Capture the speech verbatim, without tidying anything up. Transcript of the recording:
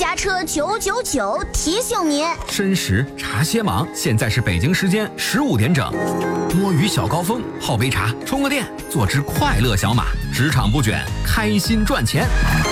刹车九九九提醒您： 申时茶歇忙，现在是北京时间十五点整。摸鱼小高峰，泡杯茶，充个电，做只快乐小马，职场不卷，开心赚钱。